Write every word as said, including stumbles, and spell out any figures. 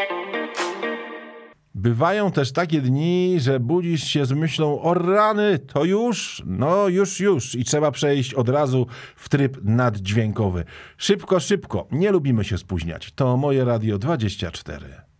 Bywają też takie dni, że budzisz się z myślą: o rany, to już? No już, już. I trzeba przejść od razu w tryb naddźwiękowy. Szybko, szybko. Nie lubimy się spóźniać. To Moje Radio dwadzieścia cztery.